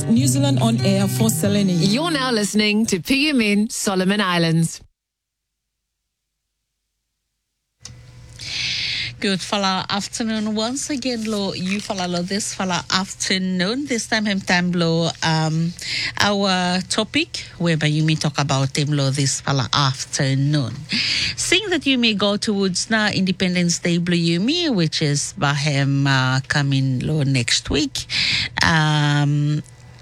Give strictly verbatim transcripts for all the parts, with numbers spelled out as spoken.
of New Zealand On Air for Selene. You're now listening to P M N Solomon Islands. Good fala afternoon once again lo you fala lo this fala afternoon this time him time lo um our topic whereby you may talk about him lo this fala afternoon. Seeing that you may go towards na Independence Day Blue Yumi, which is by him uh, coming lo next week. Um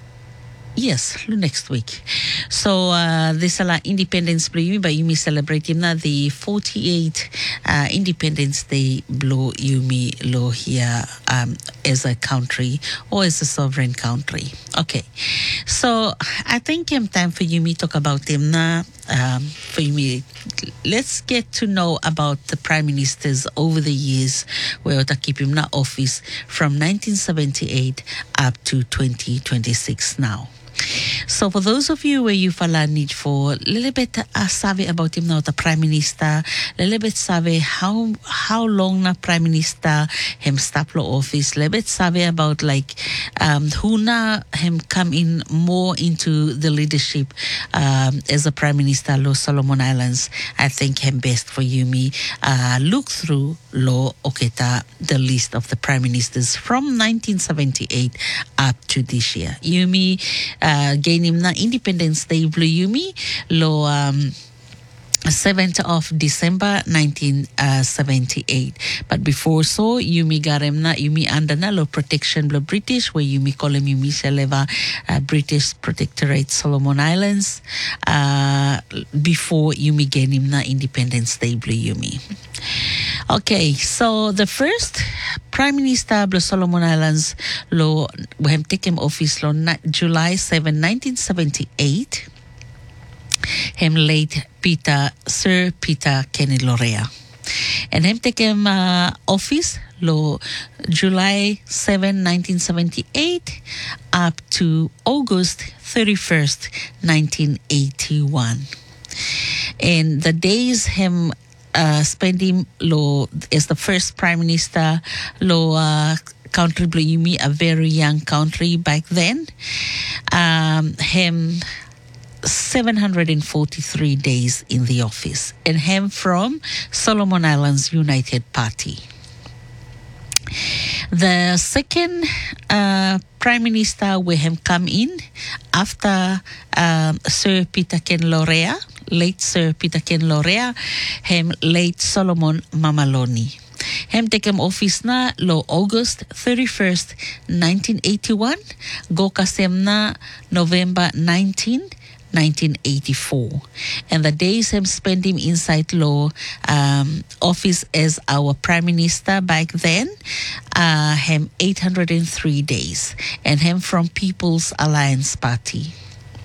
Yes, next week. So uh, this is Independence Blue Yumi, but Yumi celebrating na the forty-eighth uh, Independence Day Blue Yumi lo here um, as a country or as a sovereign country. Okay, so I think it's time for Yumi talk about him na. Um, for Yumi, let's get to know about the prime ministers over the years where to keep him na office from nineteen seventy-eight up to twenty twenty-six now. So for those of you where you fala need for a little bit uh, savvy about him now, the prime minister, a little bit savvy how how long na prime minister him stop lo office, a little bit savvy about like um who na him come in more into the leadership um as a prime minister lo Solomon Islands. I think him best for Yumi uh look through lo oketa the list of the prime ministers from nineteen seventy-eight up to this year. Yumi uh, gain him na Independence Day Blue Yumi lo um, seventh of December nineteen seventy-eight. But before so, Yumi got him na Yumi under na lo protection lo British, where Yumi call him Yumi Seleva uh, British Protectorate Solomon Islands uh, before Yumi gain him na Independence Day Blue Yumi. Okay, so the first Prime Minister of Solomon Islands lo when take him office lo July seventh, nineteen seventy-eight. Him late Peter Sir Peter Kenny Lorea. And him take him uh, office lo July seventh, nineteen seventy-eight up to August thirty-first, nineteen eighty-one. And the days him Uh, spending lo as the first prime minister lo uh, country Blue Yumi, a very young country back then. Um, him seven hundred forty-three days in the office, and him from Solomon Islands United Party. The second uh, prime minister where him come in after um, Sir Peter Ken Lorea, late Sir Peter Ken Lorea, him late Solomon Mamaloni. Him take him office na lo August thirty-first, nineteen eighty-one, go kasem na November nineteenth, nineteen eighty-four. And the days him spend him inside law um, office as our prime minister back then, uh, him eight hundred three days. And him from People's Alliance Party.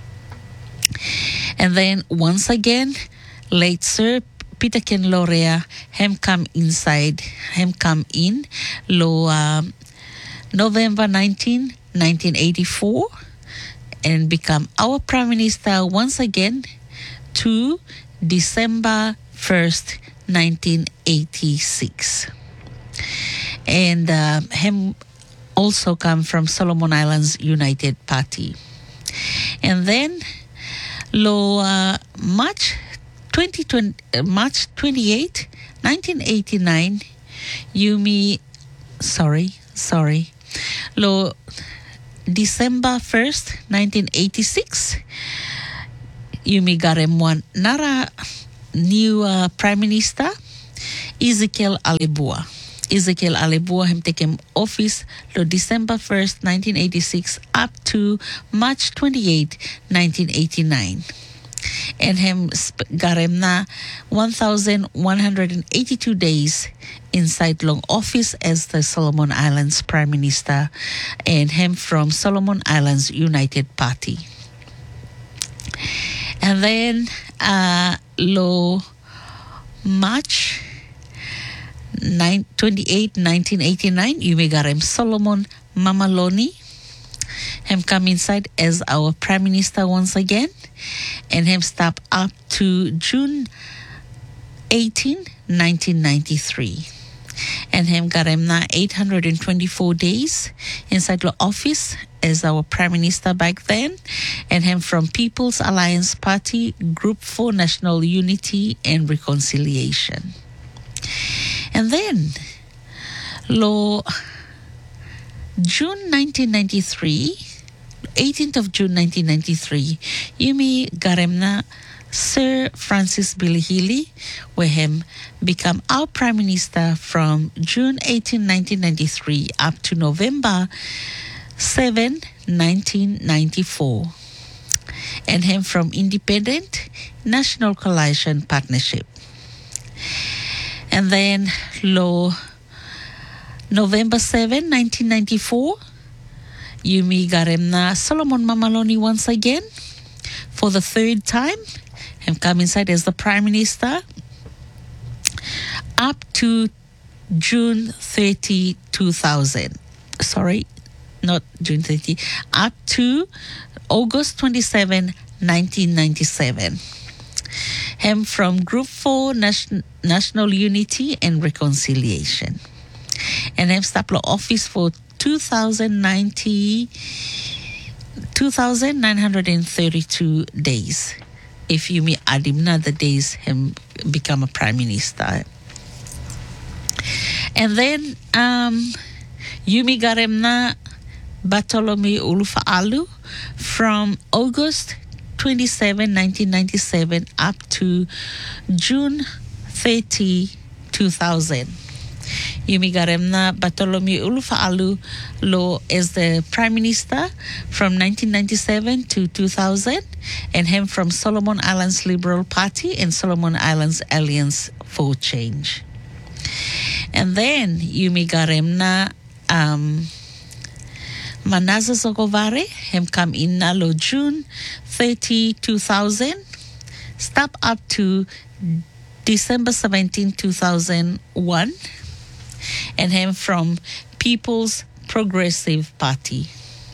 And then once again, late Sir Peter Ken Lorea, him come inside, him come in lo um, November nineteenth, nineteen eighty-four. And become our prime minister once again to December first, nineteen eighty-six. And uh, him also come from Solomon Islands United Party. And then lo uh, March twenty twenty, uh, March twenty-eighth, nineteen eighty-nine, Yumi, sorry, sorry, lo December first, nineteen eighty-six, Yumi got him one nara new uh, prime minister, Ezekiel Alibua. Ezekiel Alibua him take him office lo December first, nineteen eighty-six up to March twenty-eighth, nineteen eighty-nine. And him got him na one thousand one hundred eighty-two days inside long office as the Solomon Islands Prime Minister, and him from Solomon Islands United Party. And then uh, lo March twenty-eighth, nineteen eighty-nine, you may got him Solomon Mamaloni. Him come inside as our Prime Minister once again, and him stop up to June eighteenth, nineteen ninety-three. And him got him na eight hundred twenty-four days inside the office as our Prime Minister back then, and him from People's Alliance Party, Group for National Unity and Reconciliation. And then, lo June nineteen ninety-three, eighteenth of June nineteen ninety-three, Yumi Garemna Sir Francis Bilihili, where him become our Prime Minister from June eighteenth, nineteen ninety-three up to November seventh, nineteen ninety-four. And him from Independent National Coalition Partnership. And then lo November seventh, nineteen ninety-four, Yumi Garemna Solomon Mamaloni once again for the third time. Him come inside as the Prime Minister up to June thirtieth, two thousand. Sorry, not June thirtieth. Up to August twenty-seventh, nineteen ninety-seven. Him from Group for Nation- National Unity and Reconciliation. And him stapler office for two thousand ninety, two thousand nine hundred thirty-two days. If you may add him another days, him become a Prime Minister. And then um, Yumi Garemna Bartolome Ulufa'alu from August twenty-seventh, nineteen ninety-seven up to June thirtieth, two thousand. Yumi Garemna Bartolome Ulufa'alu Lo as the Prime Minister from nineteen ninety-seven to two thousand, and him from Solomon Islands Liberal Party and Solomon Islands Alliance for Change. And then Yumi Garemna um, Manaza Sogovare, him come in na lo June thirtieth, two thousand, stop up to December seventeenth, two thousand one, and him from People's Progressive Party.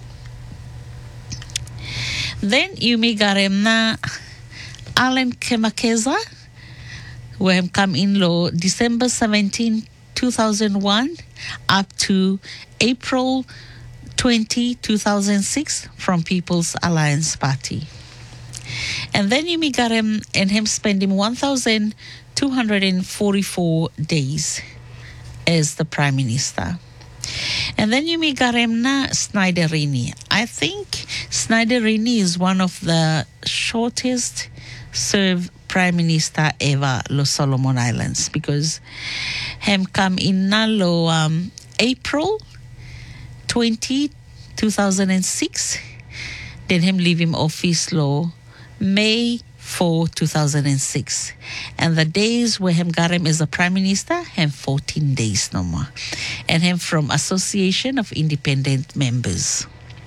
Then Yumi Garemna Alan Kemakeza, where him come in lo December seventeenth, two thousand one, up to April twentieth, two thousand six from People's Alliance Party. And then Yumi Garem and him spending one thousand two hundred forty-four days as the Prime Minister. And then Yumi Garemna Snyderini. I think Snyderini is one of the shortest served Prime Minister ever Los Solomon Islands, because him come in na lo um, April twentieth, two thousand six, then him leave him office lo May fourth, two thousand six. And the days where him got him as a Prime Minister, him fourteen days no more. And him from Association of Independent Members.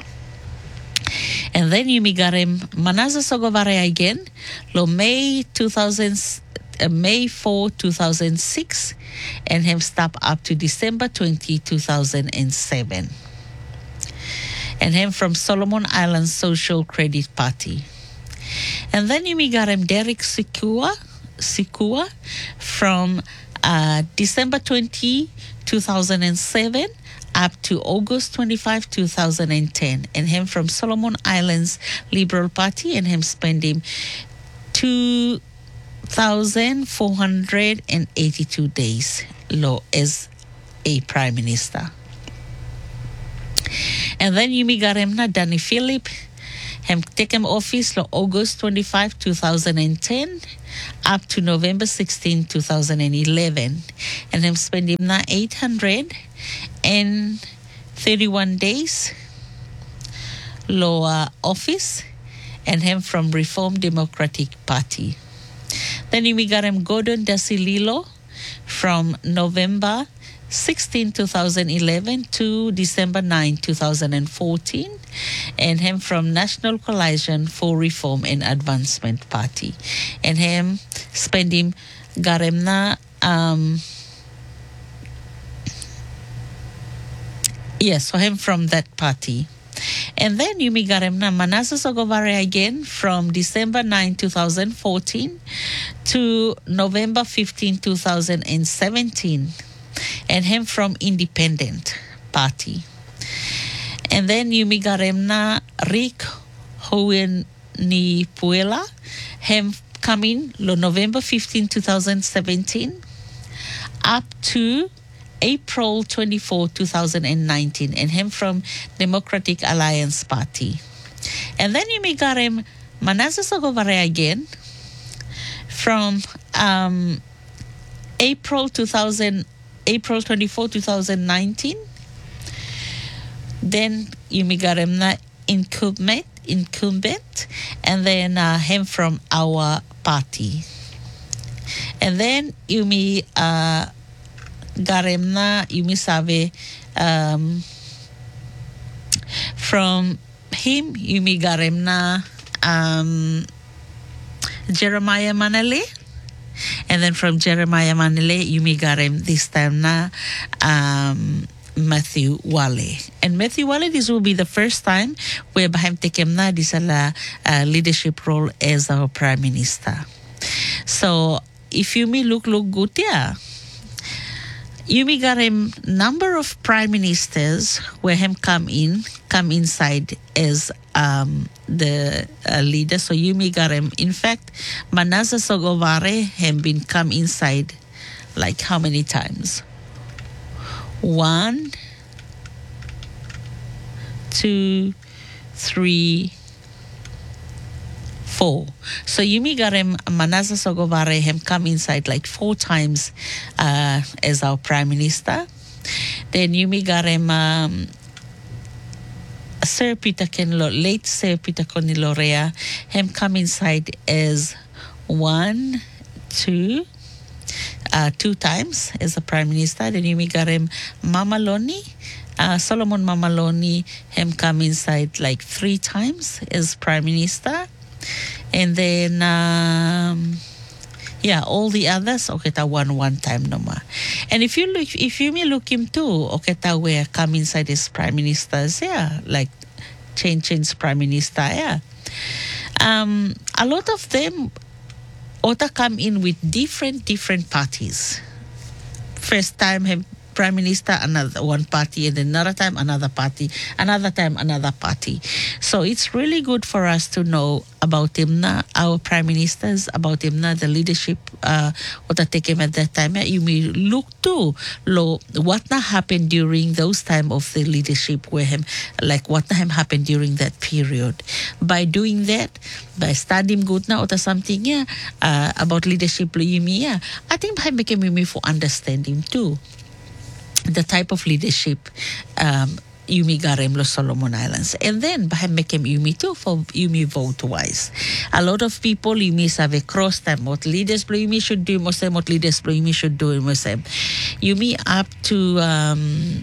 And then Yumi got him Manaza Sogovare again, lo May two thousand, uh, May fourth, two thousand six, and him stop up to December twentieth, two thousand seven. And him from Solomon Islands Social Credit Party. And then you got him Derek Sikua, Sikua from uh, December twentieth, two thousand seven up to August twenty-fifth, two thousand ten. And him from Solomon Islands Liberal Party, and him spending two thousand four hundred eighty-two days lo as a Prime Minister. And then Yumi Garemna Danny Philip, him take him office lo August twenty-fifth, two thousand ten up to November sixteenth, two thousand eleven. And him spend him na eight hundred thirty-one days lo uh, office, and him from Reform Democratic Party. Then we got him Gordon Dasililo from November sixteenth, two thousand eleven to December ninth, two thousand fourteen, and him from National Coalition for Reform and Advancement Party. And him spend him got him na um yes, so him from that party. And then Yumi Garemna Manasseh Sogovare again from December ninth, two thousand fourteen to November fifteenth, two thousand seventeen. And him from Independent Party. And then Yumi Garemna Rick Hohen ni Puela, him coming lo November fifteenth, twenty seventeen, up to April twenty-fourth, twenty nineteen, and him from Democratic Alliance Party. And then Yumi Garem Manasseh Sogavare again from um, April two thousand, April twenty-fourth, twenty nineteen. Then Yumi Garemna incumbent, incumbent, and then uh, him from our party. And then Yumi uh, Garemna, Yumi Save, um, from him, Yumi Garemna, um, Jeremiah Manele. And then from Jeremiah Manele, Yumi Garem this time na um, Matthew Wale. And Matthew Wale, this will be the first time where Baham Tekemna this a uh, leadership role as our Prime Minister. So if Yumi look look good, yeah. Yumi Garem number of prime ministers where him come in, come inside as um, the uh, leader. So Yumi Garem, in fact, Manasseh Sogavare him been come inside like how many times? One, two, three, four. So Yumi Garem Manasseh Sogavare him come inside like four times uh, as our prime minister. Then Yumi Garem um, Sir Peter Kenlo, late Sir Peter Konilorea, him come inside as one, two, uh, two times as a prime minister. Then Yumi Garem Mamaloni. Uh, Solomon Mamaloni, him come inside like three times as prime minister. And then, um, yeah, all the others, okay, ta one one time no more. And if you look, if you may look him too, okay, ta where come inside as prime ministers, yeah, like change, change prime minister, yeah. Um, a lot of them, ota come in with different, different parties. First time, him prime minister, another one party, and then another time another party, another time another party. So it's really good for us to know about him na, our prime ministers, about him na, the leadership uh what I take him at that time. You may look to lo what na happened during those time of the leadership where him like what na him happened during that period. By doing that, by studying good na or something yeah uh, about leadership you me yeah, I think by making me for understanding too. The type of leadership um, Yumi Garem Los Solomon Islands. And then Baham Mekem Yumi too for Yumi vote wise. A lot of people Yumi have a cross time what leaders Yumi should do, most of what leaders Yumi should do most of Yumi up to um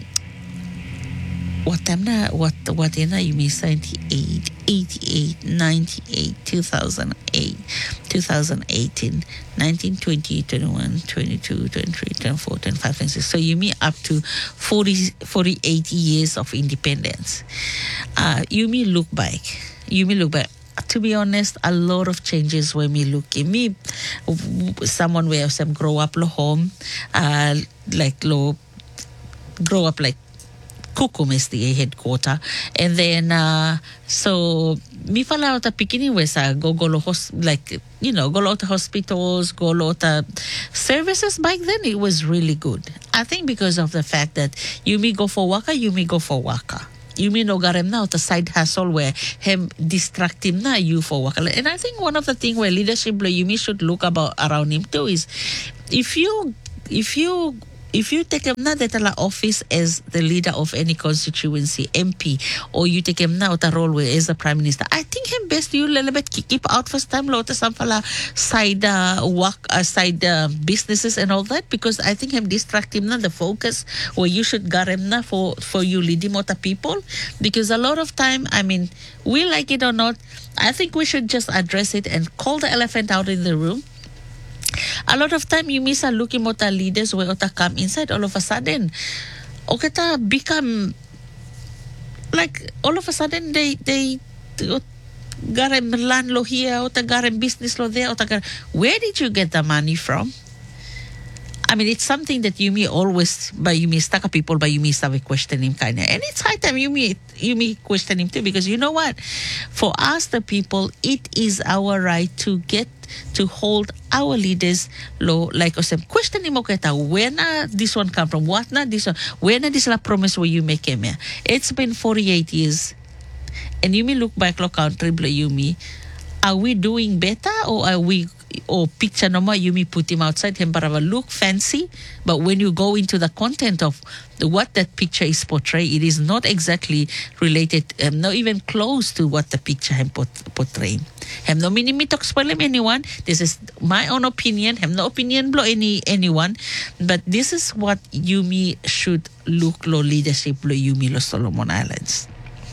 what time na what what in Yumi seventy-eight, eighty-eight, ninety-eight, two thousand eight, two thousand eighteen, nineteen, twenty, twenty-one, twenty-two, twenty-three, twenty-four, twenty-five, twenty-six. So Yumi up to forty, forty-eight years of independence. Uh, Yumi look back. Yumi look back. To be honest, a lot of changes when we look at me. Someone where some grow up lo home, uh, like lo grow up like Kukum is the headquarter. And then, uh, so, mi fala ota pikini wesa go go lo hos, like, you know, go lo to hospitals, go lo to services. Back then, it was really good. I think because of the fact that you may go for waka, you may go for waka. You may no garem na the side hustle where him distract him na you for waka. And I think one of the things where leadership you may should look about around him too is if you, if you, If you take him now that office as the leader of any constituency, M P, or you take him now the role where as the prime minister, I think him best you little bit keep out first time lot of some fella side uh, work, uh, side uh, businesses and all that because I think him distract him now the focus where you should get him now for for you leading other people because a lot of time I mean we like it or not, I think we should just address it and call the elephant out in the room. A lot of time you miss a looking at the leaders where ota come inside all of a sudden okay ta become like all of a sudden they they garem land lo here ota garem business lo there ota garem, where did you get the money from? I mean, it's something that you may always, but you may stuck people, but you may start question him kind of. And it's high time you may, you may question him too, because you know what? For us, the people, it is our right to get, to hold our leaders low. Like I said, question him, okay, where na this one come from? What na this one? Where na this la promise where you make him? It's been forty-eight years. And you may look back, look country, you me. Are we doing better, or are we, or picture number, you may put him outside, him para look fancy, but when you go into the content of the, what that picture is portray, it is not exactly related, um, not even close to what the picture him pot, portray. Him no minimi talk spoil him anyone. This is my own opinion. Him no opinion blow any anyone, but this is what Yumi should look lo leadership lo Yumi lo Solomon Islands.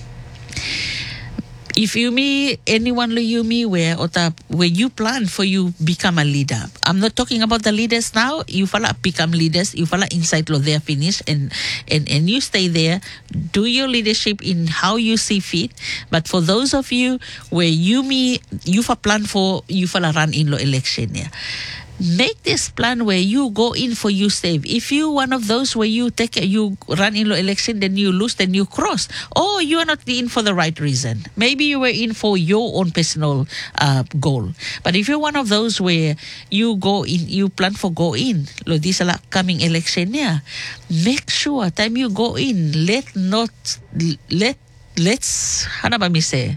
If you me anyone lo you me where or ta, where you plan for you become a leader. I'm not talking about the leaders now. You fella become leaders. You fella inside lo there finish and and and you stay there. Do your leadership in how you see fit. But for those of you where you me you for plan for you fella run in lo election yeah. Make this plan where you go in for you save. If you one of those where you take you run in the election, then you lose, then you cross. Or you are not in for the right reason. Maybe you were in for your own personal uh, goal. But if you're one of those where you go in, you plan for go in, lo this coming election, yeah, make sure time you go in, let not let let's how do I say.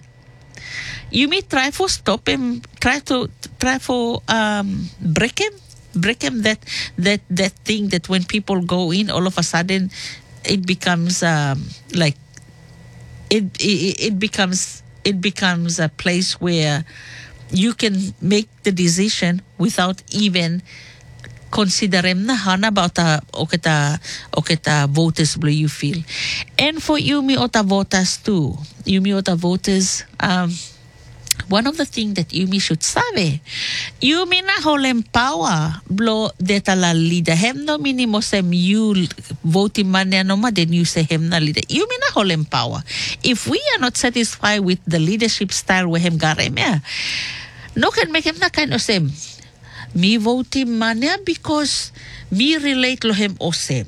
You may try for stop him, try to try for um, break him, break him that that that thing that when people go in, all of a sudden, it becomes um, like it, it it becomes it becomes a place where you can make the decision without even considering na hana about a oketa oketa voters blue you feel, and for you me ota voters too, you me ota voters um. One of the things that you should sabe, you may not hold power, blow deta la leader. Hem no minimo sem you voting man no ma, then you say hem na leader. You may not hold power. If we are not satisfied with the leadership style where him garem, yeah, no can make him na kind of same. Me voting man yeah, because me relate lo him o same.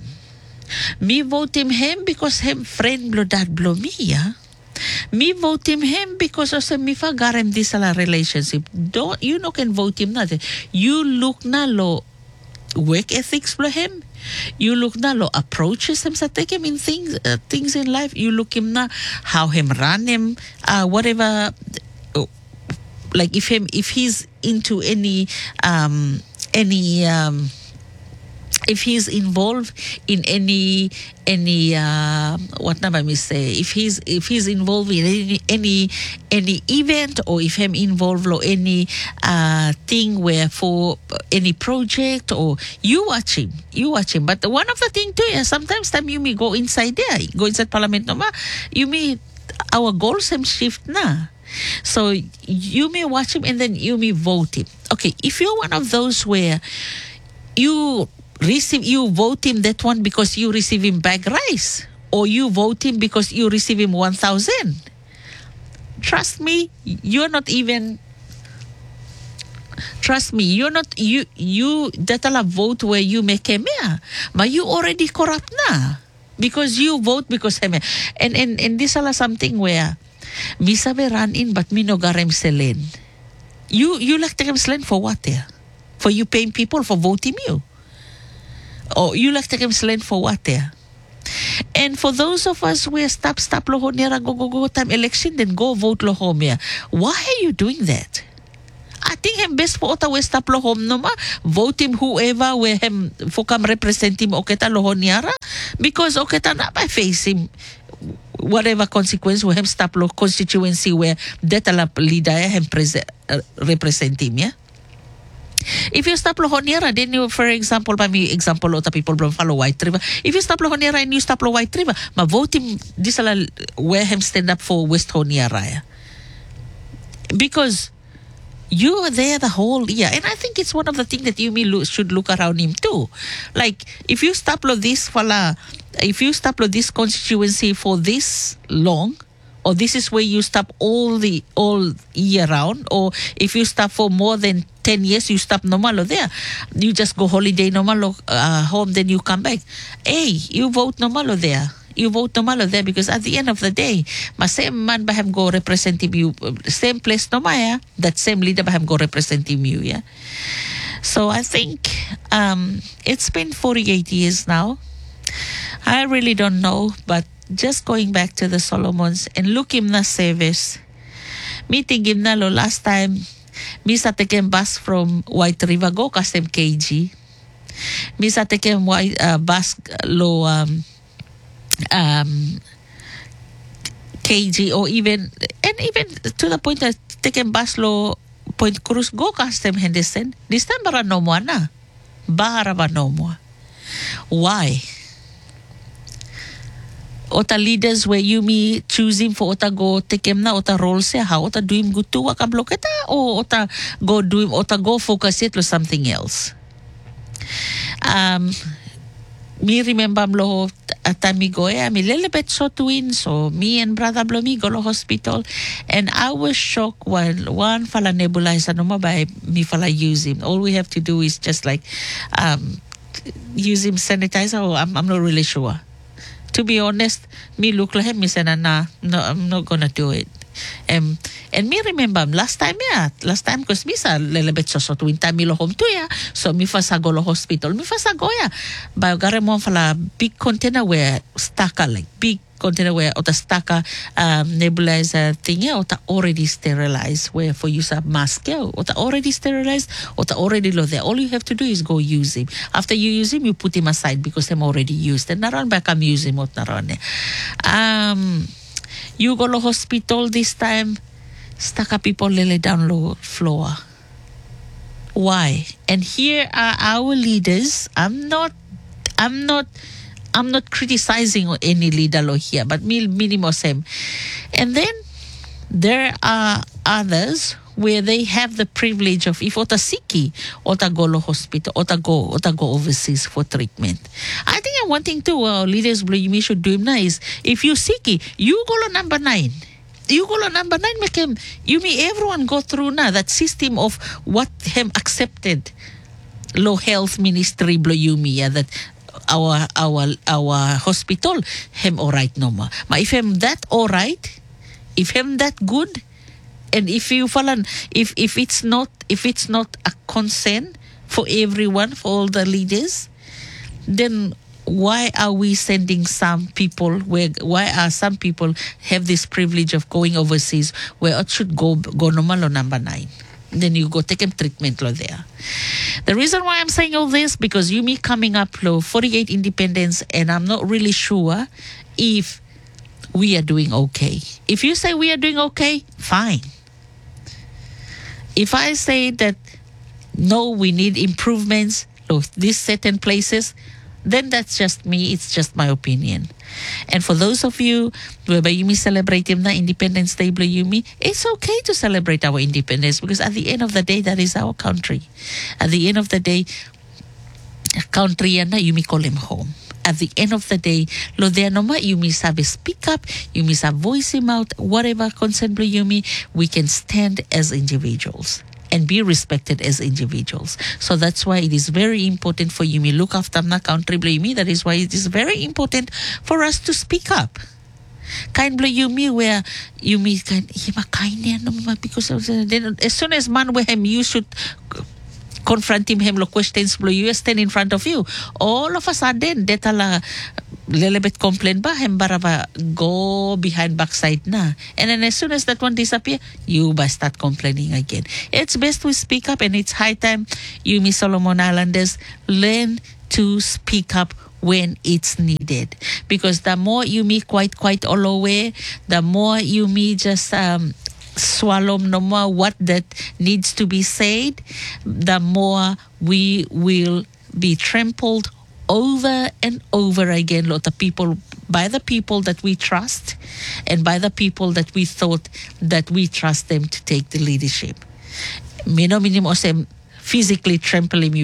Me voting him because him friend blow that blow me, yeah. Me vote him him because also me fagarem this a relationship. Don't you no can vote him nothing. You look na lo work ethics for him. You look na lo approaches him so take him in things uh, things in life. You look him na how him run him uh, whatever. Uh, like if him if he's into any um any um. If he's involved in any any uh, what number me say, if he's if he's involved in any any any event, or if him involved in any uh, thing where for any project, or you watch him, you watch him. But one of the thing too, yeah, sometimes time you may go inside there, go inside Parliament, no ma, you may our goals him shift na. So you may watch him and then you may vote him. Okay, if you're one of those where you receive you vote him that one because you receive him bag rice, or you vote him because you receive him one thousand. Trust me, you're not even trust me you're not you you that a vote where you make him yeah, but you already corrupt na because you vote because him and and and this is something where me sabe run in but me no garem selen. You you like take him selen for what there? For you paying people for voting you? Or you like to give slant for what there? And for those of us who stop, stop lohonera, go, go, go time election, then go vote lohomia. Why are you doing that? I think him best for ota we stop lohom no ma, vote him whoever where him for come represent him oketa lohoniara, because oketa na by face him whatever consequence we him stop lo constituency where that a leader him present uh, represent him, yeah. If you stop Lohoniera, then you, for example, by me example, lot of people from follow White River. If you stop Lohoniera and you stop Lo White River, ma vote him this ala where him stand up for West Honiera, because you are there the whole year, and I think it's one of the things that you may lo- should look around him too. Like if you stop Lo this fala, if you stop Lo this constituency for this long, or this is where you stop all the all year round, or if you stop for more than ten years, you stop normal there. You just go holiday normal uh, home, then you come back. Hey, you vote normal there. You vote normal there because at the end of the day, ma same man baham go represent you, same place no maya, that same leader baham go represent you, yeah. So I think um, it's been forty-eight years now. I really don't know, but just going back to the Solomons and look him na service. Meeting him na lo last time, mi sa taken bus from White River go kasem K G. Mi sa taken white uh, bus lo um, um, K G, or even and even to the point that taken bus lo Point Cruz go kasem Henderson. This time bara no mo na. Bahara ba no mo. Why? Ota leaders where you me choosing for ota go take him na ota role se how ota do him good to waka bloketa, or ota go do him ota go focus it to something else. Um, me remember lo at time me go yeah me little bit so twin, so me and brother blo me go to hospital, and I was shocked when one fala nebulizer no ma by me fala use him. All we have to do is just like um use him sanitizer, or I'm I'm not really sure. To be honest, me look like him, me say, nah, no, I'm not gonna do it. Um, and me remember last time, yeah, last time because me sa little bit so so twin time me lo home to yeah, so me fa sa go lo hospital, me fa sa go yeah. But gare mo fala big container where staka like big container where or the staka um, nebulizer thing yeah, or the already sterilized where for use a mask yeah, or the already sterilized or the already lo there. All you have to do is go use him. After you use him, you put him aside because I'm already used. And naran back I'm using what naran. Um, you go to hospital this time, staka people lay down low floor. Why? And here are our leaders. I'm not. I'm not. I'm not criticizing any leader law here, but me minimum same. And then there are others where they have the privilege of if ota siki, ota go to hospital, ota go, ota go overseas for treatment. I think one thing too, uh, leaders we should do now is if you siki, you go to number nine. You go to number nine, make him, you mean everyone go through now that system of what him accepted law health ministry blow you me yeah, that our our our hospital him alright no ma. But if him that alright, if him that good, and if you falan if if it's not if it's not a concern for everyone, for all the leaders, then why are we sending some people where why are some people have this privilege of going overseas where it should go go normal on number nine? Then you go take him treatment law there. The reason why I'm saying all this because you me coming up low forty-eight independence, and I'm not really sure if we are doing okay. If you say we are doing okay, fine. If I say that no, we need improvements, look, these certain places, then that's just me. It's just my opinion. And for those of you who you celebrate na Independence Day, me, it's okay to celebrate our independence because at the end of the day, that is our country. At the end of the day, country na you call him home. At the end of the day, lo there no ma you have speak up, you have voice him out, whatever concern you me, we can stand as individuals and be respected as individuals. So that's why it is very important for you me look after na country me. That is why it is very important for us to speak up. Kind blue you me where you me kind hima kind no because of the, then as soon as man with him you should confront him him lo questions blue you stand in front of you. All of a sudden detala little bit complain ba him baraba go behind backside na, and then as soon as that one disappear you ba start complaining again. It's best we speak up, and it's high time you me Solomon Islanders learn to speak up when it's needed, because the more you me quite quite all away, the more you me just um swallow no more what that needs to be said, the more we will be trampled over and over again, lot of people, by the people that we trust and by the people that we thought that we trust them to take the leadership. Mino minimum physically trampling you